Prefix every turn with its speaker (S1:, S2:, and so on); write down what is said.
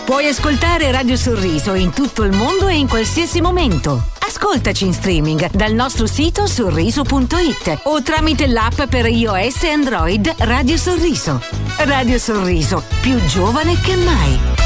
S1: Puoi ascoltare Radio Sorriso in tutto il mondo e in qualsiasi momento. Ascoltaci in streaming dal nostro sito sorriso.it o tramite l'app per iOS e Android Radio Sorriso. Radio Sorriso, più giovane che mai.